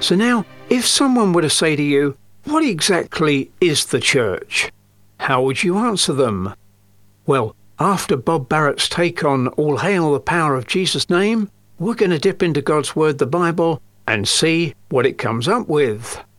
So now, if someone were to say to you, what exactly is the church? How would you answer them? Well, after Bob Barrett's take on All Hail the Power of Jesus' Name, we're going to dip into God's Word, the Bible, and see what it comes up with.